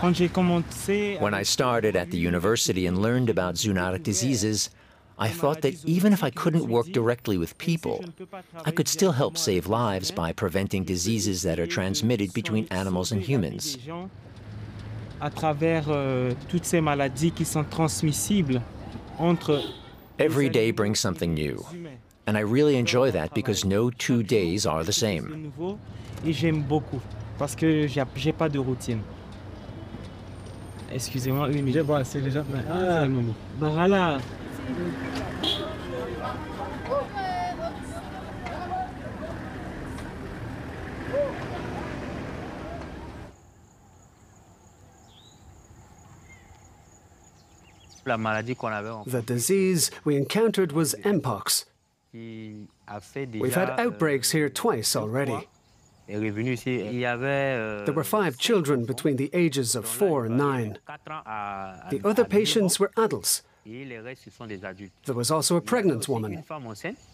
When I started at the university and learned about zoonotic diseases, I thought that even if I couldn't work directly with people, I could still help save lives by preventing diseases that are transmitted between animals and humans. Every day brings something new, and I really enjoy that because no 2 days are the same. Excusez-moi, oui, mais c'est déjà... Ah, voilà. The disease we encountered was Mpox. We've had outbreaks here twice already. There were 5 children between the ages of 4 and 9. The other patients were adults. There was also a pregnant woman.